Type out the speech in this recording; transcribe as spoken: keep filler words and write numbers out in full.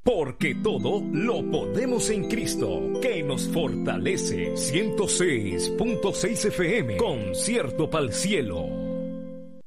Porque todo lo podemos en Cristo, que nos fortalece. ciento seis punto seis F M, Concierto pa'l cielo.